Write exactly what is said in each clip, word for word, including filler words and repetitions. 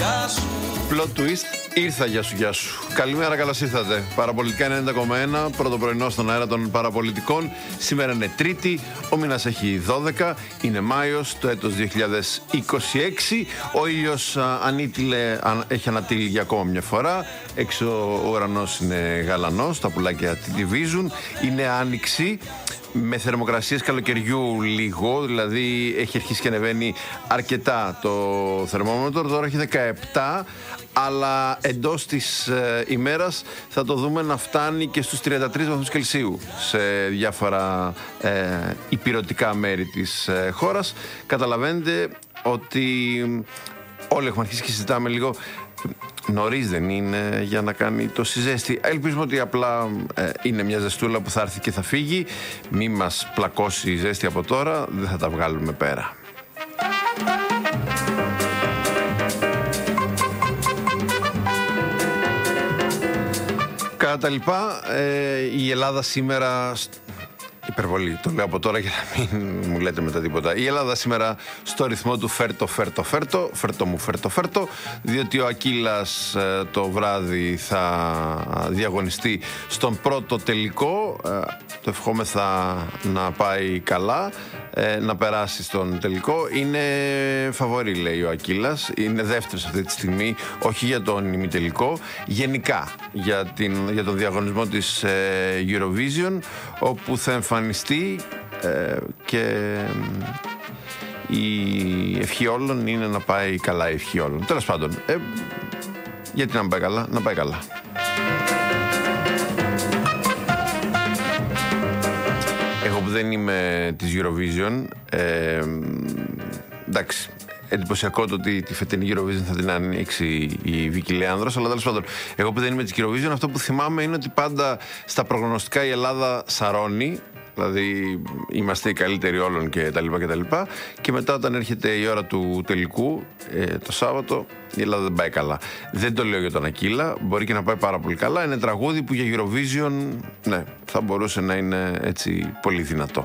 Plot twist, ήρθα, γεια σου, γεια σου. Καλημέρα, καλώς ήρθατε. Παραπολιτικά ενενήντα κόμμα ένα, πρώτο πρωινό στον αέρα των παραπολιτικών. Σήμερα είναι Τρίτη, ο μήνας έχει δώδεκα, είναι Μάιος, το έτος δύο χιλιάδες είκοσι έξι. Ο ήλιος ανήτειλε, έχει ανατείλει για ακόμα μια φορά. Έξω ο ουρανός είναι γαλανός, τα πουλάκια τυβίζουν, είναι άνοιξη. Με θερμοκρασίες καλοκαιριού λίγο, δηλαδή έχει αρχίσει και ανεβαίνει αρκετά το θερμόμετρο, τώρα έχει δεκαεπτά, αλλά εντός της ε, ημέρας θα το δούμε να φτάνει και στους τριάντα τρεις βαθμούς Κελσίου σε διάφορα ε, ηπειρωτικά μέρη της ε, χώρας. Καταλαβαίνετε ότι όλοι έχουμε αρχίσει και συζητάμε λίγο. Νωρίς δεν είναι για να κάνει το ζέστη. Ελπίζουμε ότι απλά ε, είναι μια ζεστούλα που θα έρθει και θα φύγει. Μη μας πλακώσει η ζέστη από τώρα, δεν θα τα βγάλουμε πέρα. Κατά τα λοιπά, ε, η Ελλάδα σήμερα... Υπερβολή, το λέω από τώρα για να μην μου λέτε μετά τίποτα. Η Ελλάδα σήμερα στο ρυθμό του φέρτο, φέρτο, φέρτο, φέρτο μου, φέρτο, φέρτο, διότι ο Ακύλας ε, το βράδυ θα διαγωνιστεί στον πρώτο τελικό. Ε, το ευχόμεθα να πάει καλά, ε, να περάσει στον τελικό. Είναι φαβορί, λέει ο Ακύλας, είναι δεύτερος αυτή τη στιγμή, όχι για τον ημιτελικό, γενικά για, την, για τον διαγωνισμό της ε, Eurovision, όπου θα εμφανιστεί ε, και η ευχή όλων είναι να πάει καλά, η ευχή όλων. Τέλος πάντων, ε, γιατί να μην πάει καλά, να πάει καλά. Εγώ που δεν είμαι της Eurovision, ε, εντάξει, εντυπωσιακό το ότι τη φετινή Eurovision θα την ανοίξει η Βίκη Λέανδρος, αλλά τέλος πάντων, εγώ που δεν είμαι της Eurovision, αυτό που θυμάμαι είναι ότι πάντα στα προγνωστικά η Ελλάδα σαρώνει. Δηλαδή είμαστε οι καλύτεροι όλων και τα λοιπά και τα λοιπά. Και μετά όταν έρχεται η ώρα του τελικού, ε, το Σάββατο, η Ελλάδα δεν πάει καλά. Δεν το λέω για τον Ακύλα, μπορεί και να πάει πάρα πολύ καλά. Είναι τραγούδι που για Eurovision, ναι, θα μπορούσε να είναι έτσι πολύ δυνατό.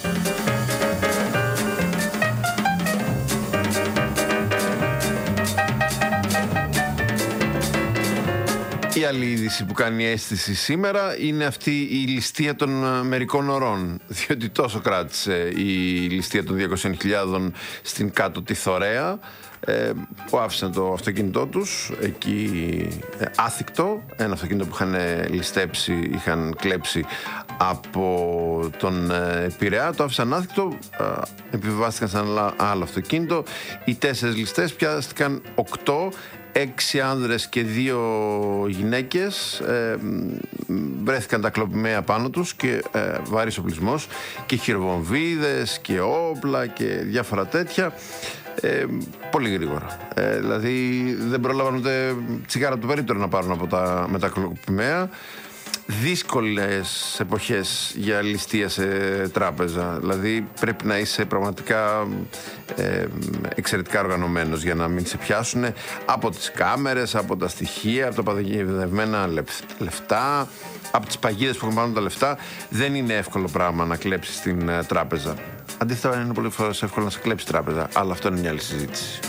Η άλλη είδηση που κάνει αίσθηση σήμερα είναι αυτή η ληστεία των μερικών ωρών, διότι τόσο κράτησε η ληστεία των διακόσιες χιλιάδες στην κάτω τη Θωρέα, ε, που άφησαν το αυτοκίνητό τους εκεί ε, άθικτο, ένα αυτοκίνητο που είχαν ληστέψει, είχαν κλέψει από τον ε, Πειραιά, το άφησαν άθικτο, ε, επιβιβάστηκαν σε ένα άλλο αυτοκίνητο. Οι τέσσερις ληστές πιάστηκαν οκτώ, έξι άνδρες και δύο γυναίκες, ε, βρέθηκαν τα κλοπημαία πάνω τους και ε, βάρης οπλισμός και χειροβομβίδες και όπλα και διάφορα τέτοια, ε, πολύ γρήγορα. Ε, δηλαδή δεν προλάβαν ούτε τσιγάρα από το περίπτερο να πάρουν από τα, με τα κλοπημαία. Δύσκολες εποχές για ληστεία σε τράπεζα. Δηλαδή πρέπει να είσαι πραγματικά ε, εξαιρετικά οργανωμένος για να μην σε πιάσουν από τις κάμερες, από τα στοιχεία, από τα παγιδευμένα λεφτά, από τις παγίδες που έχουν πάνω τα λεφτά. Δεν είναι εύκολο πράγμα να κλέψεις την ε, τράπεζα. Αντίθετα είναι πολύ φορές εύκολο να σε κλέψει τράπεζα, αλλά αυτό είναι μια άλλη συζήτηση.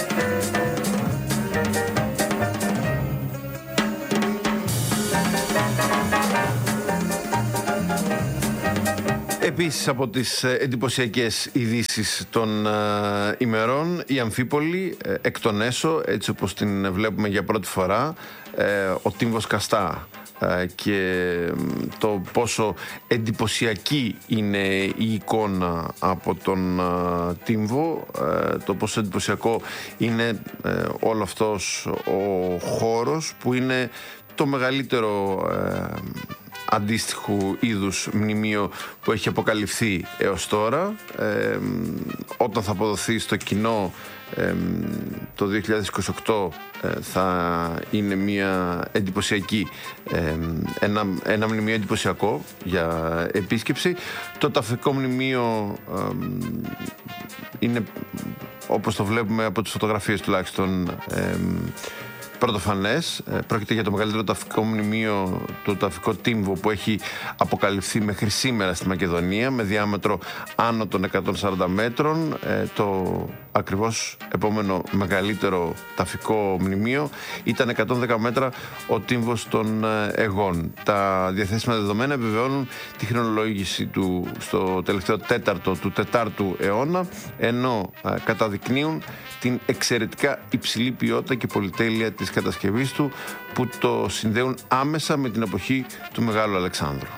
Επίσης από τις εντυπωσιακές ειδήσεις των ε, ημερών, η Αμφίπολη ε, εκ των έσω, έτσι όπως την βλέπουμε για πρώτη φορά, ε, ο τύμβος Καστά, ε, και το πόσο εντυπωσιακή είναι η εικόνα από τον ε, τύμβο, ε, το πόσο εντυπωσιακό είναι ε, όλο αυτός ο χώρος που είναι το μεγαλύτερο ε, αντίστοιχου είδους μνημείο που έχει αποκαλυφθεί έως τώρα. Ε, όταν θα αποδοθεί στο κοινό ε, το δύο χιλιάδες είκοσι οκτώ ε, θα είναι μια εντυπωσιακή, ε, ένα, ένα μνημείο εντυπωσιακό για επίσκεψη. Το ταφικό μνημείο ε, είναι, όπως το βλέπουμε από τις φωτογραφίες τουλάχιστον, ε, πρωτοφανές. Πρόκειται για το μεγαλύτερο ταφικό μνημείο, το ταφικό τύμβο που έχει αποκαλυφθεί μέχρι σήμερα στη Μακεδονία, με διάμετρο άνω των εκατόν σαράντα μέτρων. Το ακριβώς επόμενο μεγαλύτερο ταφικό μνημείο ήταν εκατόν δέκα μέτρα ο τύμβος των Αιγών. Τα διαθέσιμα δεδομένα επιβεβαιώνουν τη χρονολόγηση του στο τελευταίο τέταρτο του τετάρτου αιώνα, ενώ α, καταδεικνύουν την εξαιρετικά υψηλή ποιότητα και πολυτέλεια της κατασκευής του, που το συνδέουν άμεσα με την εποχή του Μεγάλου Αλεξάνδρου.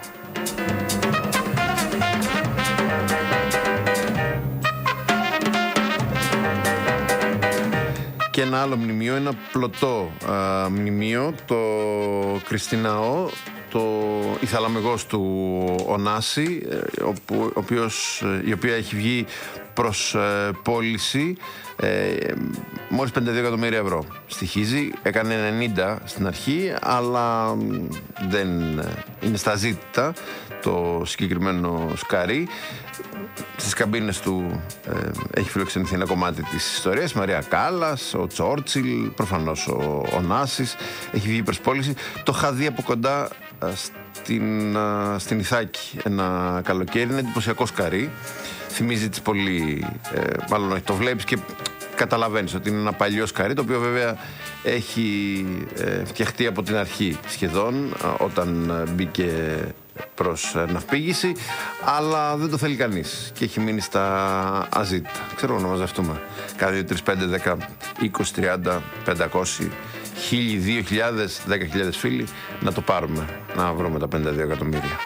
Και ένα άλλο μνημείο, ένα πλωτό α, μνημείο, το Κριστιναό, το, η θαλαμεγός του Ωνάση, όπου, ο οποίος, η οποία έχει βγει προς ε, πώληση ε, μόλις πενήντα δύο εκατομμύρια ευρώ. Στοιχίζει, έκανε ενενήντα στην αρχή, αλλά δεν είναι στα ζήτητα το συγκεκριμένο σκαρί. Στις καμπίνες του ε, έχει φιλοξενηθεί ένα κομμάτι της ιστορίας, η Μαρία Κάλλας, ο Τσόρτσιλ, προφανώς ο Ωνάσης, έχει βγει προς πώληση. Το είχα δει από κοντά στην, στην Ιθάκη ένα καλοκαίρι, είναι εντυπωσιακό σκαρί. Θυμίζει τις πολύ, ε, μάλλον όχι, το βλέπεις και καταλαβαίνεις ότι είναι ένα παλιό σκαρί, το οποίο βέβαια έχει ε, φτιαχτεί από την αρχή σχεδόν, όταν μπήκε προς ναυπήγηση, αλλά δεν το θέλει κανείς και έχει μείνει στα αζήτητα. Ξέρω να μαζευτούμε κάτι δύο, τρία, πέντε, δέκα, είκοσι, τριάντα, πεντακόσια, χίλια, δύο χιλιάδες, δέκα χιλιάδες φίλοι, να το πάρουμε, να βρούμε τα πενήντα δύο εκατομμύρια.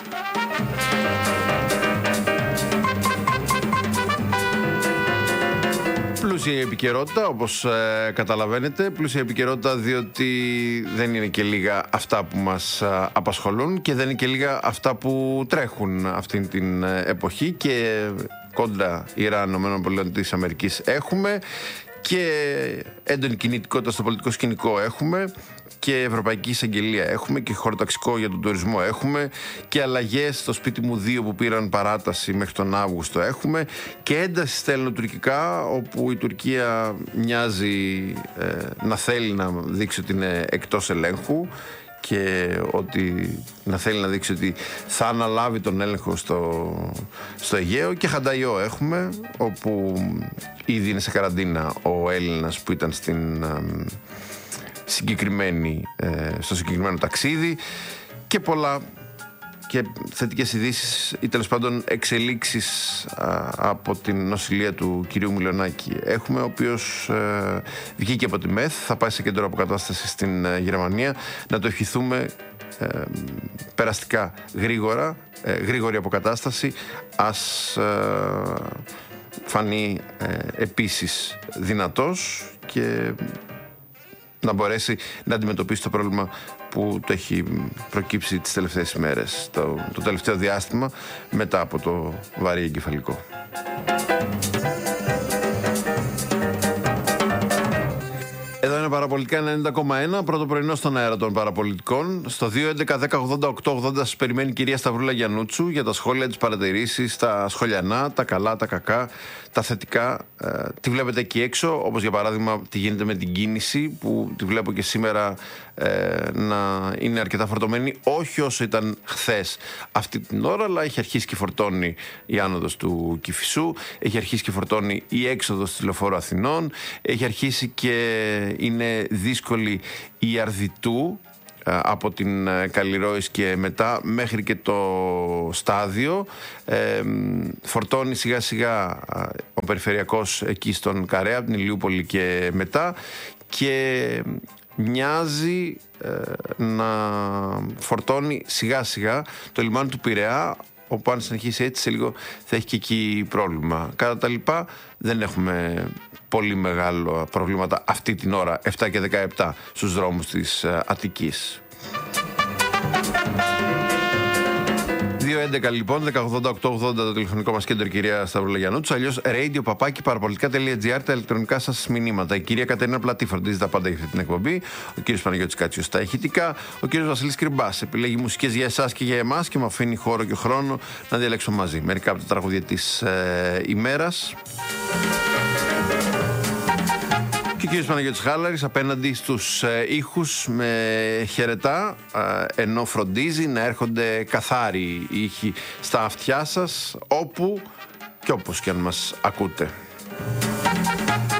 Πλούσια η επικαιρότητα, όπως ε, καταλαβαίνετε, πλούσια η επικαιρότητα διότι δεν είναι και λίγα αυτά που μας ε, απασχολούν και δεν είναι και λίγα αυτά που τρέχουν αυτήν την ε, εποχή, και κόντρα Ιράν, ΗΠΑ έχουμε και έντονη κινητικότητα στο πολιτικό σκηνικό έχουμε, και Ευρωπαϊκή Εισαγγελία έχουμε, και χωροταξικό για τον τουρισμό έχουμε, και αλλαγές στο σπίτι μου δύο που πήραν παράταση μέχρι τον Αύγουστο έχουμε, και ένταση στα ελληνοτουρκικά, όπου η Τουρκία μοιάζει ε, να θέλει να δείξει ότι είναι εκτός ελέγχου και ότι να θέλει να δείξει ότι θα αναλάβει τον έλεγχο στο, στο Αιγαίο. Και Χανταϊό έχουμε, όπου ήδη είναι σε καραντίνα ο Έλληνας που ήταν στην... Ε, συγκεκριμένη, ε, στο συγκεκριμένο ταξίδι, και πολλά και θετικές ειδήσεις ή τέλος πάντων εξελίξεις α, από την νοσηλεία του κυρίου Μιλονάκη έχουμε, ο οποίος ε, βγήκε από τη ΜΕΘ, θα πάει σε κέντρο αποκατάσταση στην ε, Γερμανία. Να το ευχηθούμε ε, περαστικά γρήγορα, ε, γρήγορη αποκατάσταση, ας ε, φανεί ε, επίσης δυνατός και να μπορέσει να αντιμετωπίσει το πρόβλημα που το έχει προκύψει τις τελευταίες ημέρες, το, το τελευταίο διάστημα, μετά από το βαρύ εγκεφαλικό. Εδώ είναι Παραπολιτικά ενενήντα κόμμα ένα, πρώτο πρωινό στον αέρα των Παραπολιτικών. Στο δύο έντεκα δέκα ογδόντα οκτώ ογδόντα σας περιμένει η κυρία Σταυρούλα Γιαννούτσου για τα σχόλια, τις παρατηρήσεις, τα σχολιανά, τα καλά, τα κακά, τα θετικά. Ε, τη βλέπετε εκεί έξω, όπως για παράδειγμα τι γίνεται με την κίνηση, που τη βλέπω και σήμερα ε, να είναι αρκετά φορτωμένη, όχι όσο ήταν χθες αυτή την ώρα, αλλά έχει αρχίσει και φορτώνει η άνοδος του Κηφισού, έχει αρχίσει και φορτώνει η έξοδος της Λεωφόρου Αθηνών, έχει αρχίσει και είναι δύσκολη η Αρδιτού από την Καλλιρόης και μετά μέχρι και το στάδιο. Ε, φορτώνει σιγά σιγά ο περιφερειακός εκεί στον Καρέα, από την Ηλιούπολη και μετά, και μοιάζει ε, να φορτώνει σιγά σιγά το λιμάνι του Πειραιά, όπου αν συνεχίσει έτσι σε λίγο θα έχει και εκεί πρόβλημα. Κατά τα λοιπά δεν έχουμε πολύ μεγάλο προβλήματα αυτή την ώρα, επτά και δεκαεπτά στους δρόμους της Αττικής. δύο έντεκα λοιπόν, δέκα ογδόντα οκτώ ογδόντα το τηλεφωνικό μας κέντρο, κυρία Σταυρούλα Γιαννούτσου, αλλιώς radio παπάκι παραπολιτικά τελεία τζι άρ, τα ηλεκτρονικά σας μηνύματα. Η κυρία Κατερίνα Πλατή φροντίζει τα πάντα για αυτή την εκπομπή, ο κύριος Παναγιώτης Κάτσιος τα ηχητικά, ο κύριος Βασίλης Κρυμπάς επιλέγει μουσικές για εσάς και για εμάς και μου αφήνει χώρο και χρόνο να διαλέξω μαζί μερικά από τα τραγούδια της ε, ημέρας. Και ο κύριος Παναγιώτης Χάλαρης απέναντι στους ε, ήχους με χαιρετά, ε, ενώ φροντίζει να έρχονται καθάροι οι ήχοι στα αυτιά σας, όπου και όπως και αν μας ακούτε.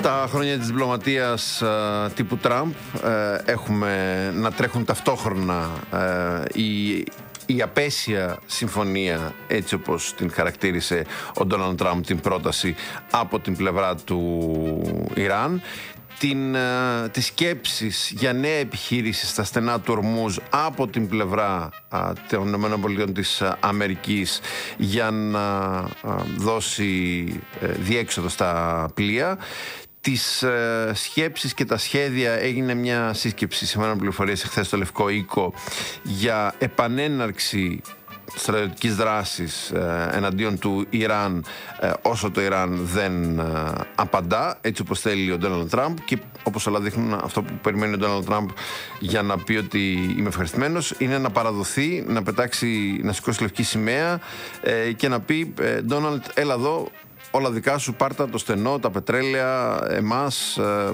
Στα χρόνια της διπλωματίας ε, τύπου Τραμπ ε, έχουμε να τρέχουν ταυτόχρονα ε, η, η απέσια συμφωνία, έτσι όπως την χαρακτήρισε ο Ντόναλντ Τραμπ, την πρόταση από την πλευρά του Ιράν, την, ε, τις σκέψεις για νέα επιχείρηση στα στενά του Ορμούζ από την πλευρά ε, των ΗΠΑ της Αμερικής για να ε, δώσει ε, διέξοδο στα πλοία. Τις ε, σκέψεις και τα σχέδια. Έγινε μια σύσκεψη σήμερα πληροφορίες εχθές στο Λευκό Οίκο για επανέναρξη στρατιωτικής δράσης ε, εναντίον του Ιράν ε, όσο το Ιράν δεν ε, απαντά έτσι όπως θέλει ο Ντόναλντ Τραμπ, και όπως όλα δείχνουν, αυτό που περιμένει ο Ντόναλντ Τραμπ για να πει ότι είμαι ευχαριστημένος είναι να παραδοθεί, να πετάξει, να σηκώσει λευκή σημαία ε, και να πει Ντόναλντ, έλα εδώ, όλα δικά σου, πάρτα το στενό, τα πετρέλαια, εμάς. Ε,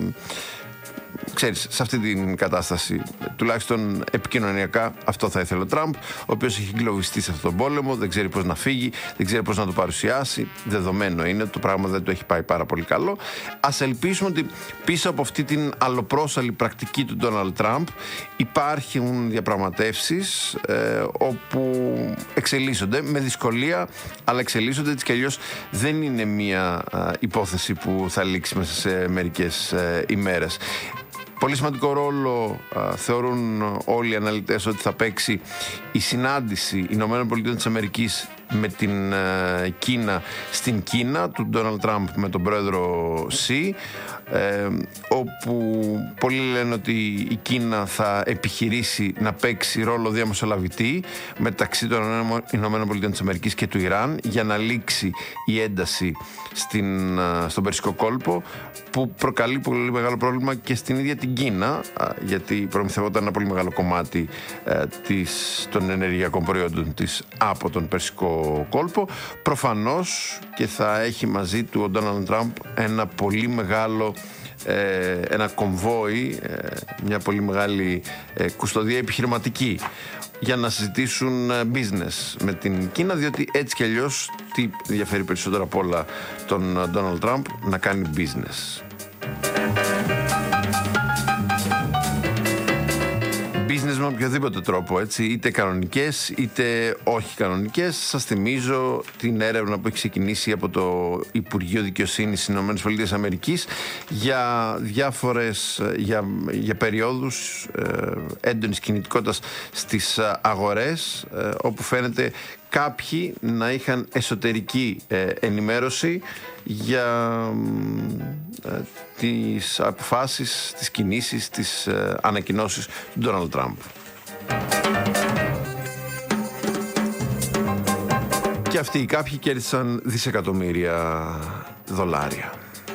ξέρεις, σε αυτή την κατάσταση, τουλάχιστον επικοινωνιακά, αυτό θα ήθελε ο Τραμπ, ο οποίος έχει εγκλωβιστεί σε αυτόν τον πόλεμο, δεν ξέρει πώς να φύγει, δεν ξέρει πώς να το παρουσιάσει. Δεδομένο είναι, το πράγμα δεν το έχει πάει πάρα πολύ καλό. Ας ελπίσουμε ότι πίσω από αυτή την αλλοπρόσαλη πρακτική του Ντόναλντ Τραμπ υπάρχουν διαπραγματεύσεις ε, όπου εξελίσσονται με δυσκολία, αλλά εξελίσσονται έτσι κι αλλιώς. Δεν είναι μια ε, υπόθεση που θα λήξει μέσα σε μερικές ε, ημέρες. Πολύ σημαντικό ρόλο α, θεωρούν όλοι οι αναλυτές ότι θα παίξει η συνάντηση Ηνωμένων Πολιτειών της Αμερικής με την α, Κίνα στην Κίνα, του Ντόναλντ Τραμπ με τον πρόεδρο Σι, ε, όπου πολλοί λένε ότι η Κίνα θα επιχειρήσει να παίξει ρόλο διαμεσολαβητή μεταξύ των Ηνωμένων Πολιτειών της Αμερικής και του Ιράν για να λήξει η ένταση στην, στον Περσικό κόλπο, που προκαλεί πολύ μεγάλο πρόβλημα και στην ίδια την Κίνα, γιατί προμηθευόταν ένα πολύ μεγάλο κομμάτι ε, της, των ενεργειακών προϊόντων της από τον Περσικό κόλπο. Προφανώς και θα έχει μαζί του ο Ντόναλντ Τραμπ ένα πολύ μεγάλο ε, ένα κομβόι, ε, μια πολύ μεγάλη ε, κουστοδία επιχειρηματική για να συζητήσουν business με την Κίνα, διότι έτσι κι αλλιώς τι ενδιαφέρει περισσότερο από όλα τον Ντόναλντ Τραμπ? Να κάνει business. Business με οποιοδήποτε τρόπο, έτσι, είτε κανονικές είτε όχι κανονικές. Σας θυμίζω την έρευνα που έχει ξεκινήσει από το Υπουργείο Δικαιοσύνης στις ΗΠΑ για διάφορες, για, για περιόδους ε, έντονης κινητικότητας στις αγορές, ε, όπου φαίνεται κάποιοι να είχαν εσωτερική ε, ενημέρωση για ε, τις αποφάσεις, τις κινήσεις, τις ε, ανακοινώσεις του Ντόναλντ Τραμπ. Και αυτοί οι κάποιοι κέρδισαν δισεκατομμύρια δολάρια.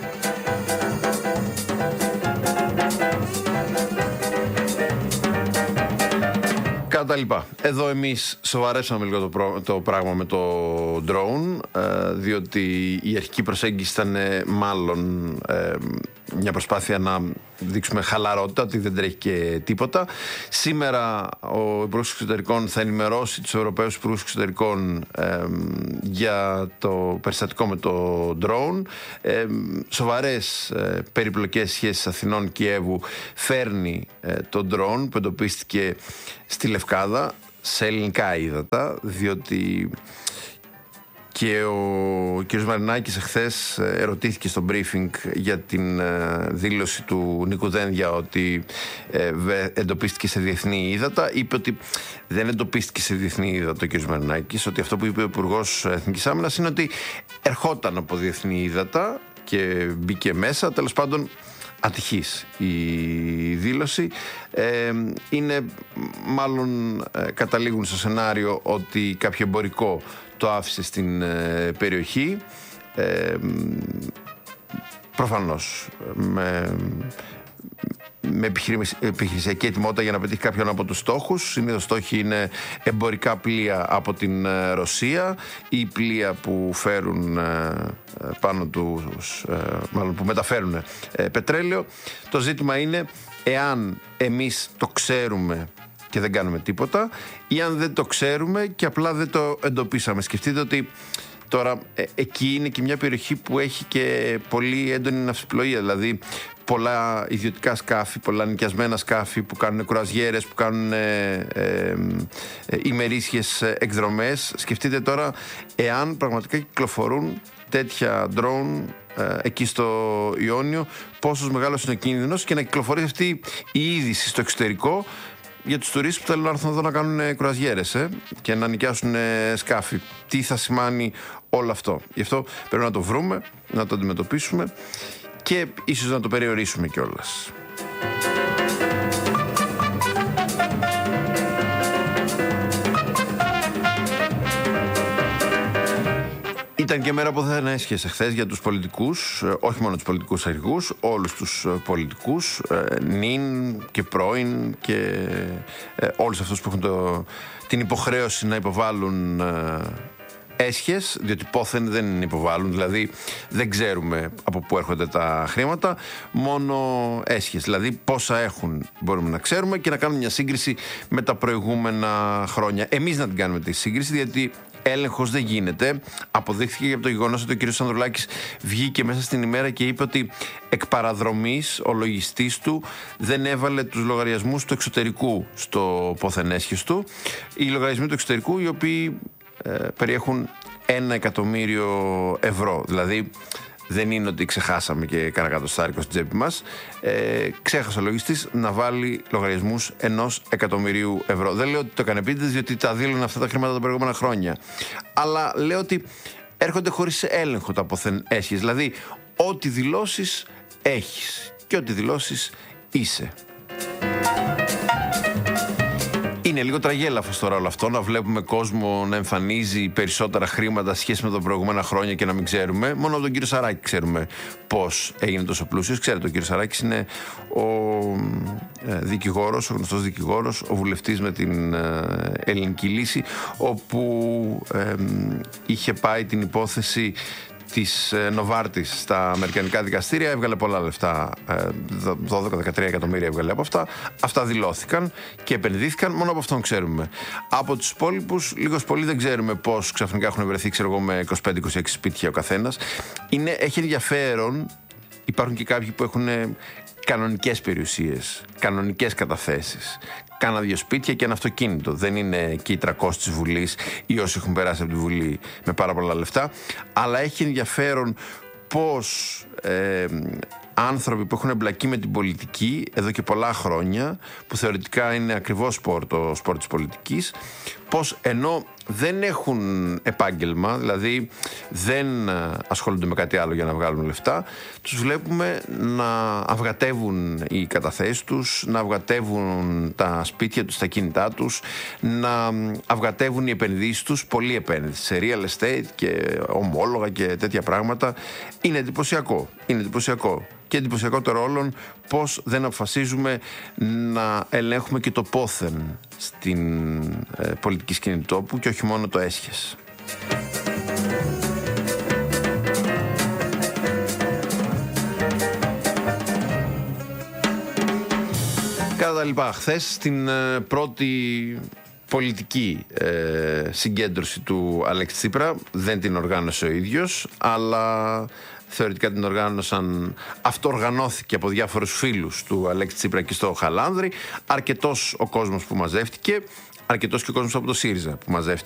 Τα λοιπά. Εδώ εμείς σοβαρέψαμε λίγο το, προ... το πράγμα με το drone, ε, διότι η αρχική προσέγγιση ήταν ε, μάλλον ε, μια προσπάθεια να δείξουμε χαλαρότητα, ότι δεν τρέχει και τίποτα. Σήμερα ο Υπουργός Εξωτερικών θα ενημερώσει τους Ευρωπαίους Υπουργούς Εξωτερικών ε, για το περιστατικό με το drone. Ε, σοβαρές ε, περιπλοκές σχέσεις Αθηνών-Κιέβου φέρνει ε, το drone που εντοπίστηκε στη Λευκάδα σε ελληνικά ύδατα, διότι και ο κ. Μαρινάκης εχθές ερωτήθηκε στο briefing για την δήλωση του Νίκου Δένδια ότι εντοπίστηκε σε διεθνή ύδατα. Είπε ότι δεν εντοπίστηκε σε διεθνή ύδατα ο κ. Μαρινάκης, ότι αυτό που είπε ο Υπουργός Εθνικής Άμυνας είναι ότι ερχόταν από διεθνή ύδατα και μπήκε μέσα. Τέλος πάντων, ατυχής η δήλωση. Ε, είναι μάλλον ε, καταλήγουν στο σενάριο ότι κάποιο εμπορικό το άφησε στην ε, περιοχή. Ε, προφανώς με, με επιχειρησιακή ετοιμότητα για να πετύχει κάποιον από τους στόχους. Συνήθως στόχοι είναι εμπορικά πλοία από την ε, Ρωσία ή πλοία που φέρουν ε, πάνω τους, ε, μάλλον που μεταφέρουν ε, πετρέλαιο. Το ζήτημα είναι εάν εμείς το ξέρουμε και δεν κάνουμε τίποτα, ή αν δεν το ξέρουμε και απλά δεν το εντοπίσαμε. Σκεφτείτε ότι Τώρα, ε, εκεί είναι και μια περιοχή που έχει και πολύ έντονη ναυσιπλοεία, δηλαδή πολλά ιδιωτικά σκάφη, πολλά νοικιασμένα σκάφη που κάνουν κρουαζιέρες, που κάνουν ε, ε, ε, ημερήσιες εκδρομές. Σκεφτείτε τώρα, εάν πραγματικά κυκλοφορούν τέτοια drone ε, εκεί στο Ιόνιο, πόσος μεγάλος είναι ο κίνδυνος, και να κυκλοφορεί αυτή η είδηση στο εξωτερικό για τους τουρίστες που θέλουν να έρθουν εδώ να κάνουν κρουαζιέρες ε, και να νοικιάσουν σκάφη. Τι θα σημάνει όλο αυτό? Γι' αυτό πρέπει να το βρούμε, να το αντιμετωπίσουμε και ίσως να το περιορίσουμε κιόλας. Ήταν και μέρα που δεν έσχεσε χθες για τους πολιτικούς, όχι μόνο τους πολιτικούς αρχηγούς, όλους τους πολιτικούς, νυν και πρώην και όλους αυτούς που έχουν το, την υποχρέωση να υποβάλουν έσχες, διότι πόθεν δεν υποβάλλουν, δηλαδή δεν ξέρουμε από πού έρχονται τα χρήματα, μόνο έσχες, δηλαδή πόσα έχουν μπορούμε να ξέρουμε και να κάνουμε μια σύγκριση με τα προηγούμενα χρόνια. Εμείς να την κάνουμε τη σύγκριση, γιατί έλεγχος δεν γίνεται. Αποδείχθηκε και από το γεγονός ότι ο κ. Ανδρουλάκης βγήκε μέσα στην ημέρα και είπε ότι εκ παραδρομής ο λογιστής του δεν έβαλε τους λογαριασμούς του εξωτερικού στο πόθεν έσχες του. Οι λογαριασμοί του εξωτερικού, οι οποίοι ε, περιέχουν ένα εκατομμύριο ευρώ. Δηλαδή δεν είναι ότι ξεχάσαμε και κάνα κατοστάρικο στην τσέπη μας. Ε, ξέχασε ο λογιστής να βάλει λογαριασμούς ενός εκατομμυρίου ευρώ. Δεν λέω ότι το έκανε επίτηδες, διότι τα δήλωνε αυτά τα χρήματα τα προηγούμενα χρόνια. Αλλά λέω ότι έρχονται χωρίς έλεγχο τα πόθεν έσχες. Δηλαδή, ό,τι δηλώσεις έχεις και ό,τι δηλώσεις είσαι. Είναι λίγο τραγέλαφος τώρα όλο αυτό, να βλέπουμε κόσμο να εμφανίζει περισσότερα χρήματα σχέση με τα προηγούμενα χρόνια και να μην ξέρουμε. Μόνο από τον κύριο Σαράκη ξέρουμε πώς έγινε τόσο πλούσιος. Ξέρετε, ο κύριος Σαράκης είναι ο δικηγόρος, ο γνωστός δικηγόρος, ο βουλευτής με την Ελληνική Λύση, όπου ε, είχε πάει την υπόθεση της Νοβάρτης στα αμερικανικά δικαστήρια, έβγαλε πολλά λεφτά, δώδεκα με δεκατρία εκατομμύρια έβγαλε από αυτά. Αυτά δηλώθηκαν και επενδύθηκαν, μόνο από αυτόν ξέρουμε. Από τους υπόλοιπους, λίγος πολύ δεν ξέρουμε πώς ξαφνικά έχουν βρεθεί, ξέρω εγώ, με είκοσι πέντε είκοσι έξι σπίτια ο καθένας. Είναι, έχει ενδιαφέρον, υπάρχουν και κάποιοι που έχουν κανονικές περιουσίες, κανονικές καταθέσεις. Κάνα δύο σπίτια και ένα αυτοκίνητο. Δεν είναι και οι τριακόσιοι της Βουλής ή όσοι έχουν περάσει από τη Βουλή με πάρα πολλά λεφτά. Αλλά έχει ενδιαφέρον πώς ε, άνθρωποι που έχουν εμπλακεί με την πολιτική εδώ και πολλά χρόνια, που θεωρητικά είναι ακριβώς σπορ το σπορ της πολιτικής, πώς ενώ δεν έχουν επάγγελμα, δηλαδή δεν ασχολούνται με κάτι άλλο για να βγάλουν λεφτά, τους βλέπουμε να αυγατεύουν οι καταθέσεις τους, να αυγατεύουν τα σπίτια τους, τα κινητά τους, να αυγατεύουν οι επενδύσεις τους, πολλή επένδυση σε real estate και ομόλογα και τέτοια πράγματα. Είναι εντυπωσιακό, είναι εντυπωσιακό. Και εντυπωσιακό το ρόλο πώς δεν αποφασίζουμε να ελέγχουμε και το πόθεν στην ε, πολιτική σκηνή του τόπου και όχι μόνο το έσχες. Κατά τα λοιπά, χθες στην ε, πρώτη πολιτική ε, συγκέντρωση του Αλέξη Τσίπρα, δεν την οργάνωσε ο ίδιος, αλλά θεωρητικά την οργάνωσαν, αυτοοργανώθηκε από διάφορους φίλους του Αλέξη Τσίπρα εκεί στο Χαλάνδρη. Αρκετός ο κόσμος που μαζεύτηκε, αρκετός και ο κόσμος από το ΣΥΡΙΖΑ που μαζεύτηκε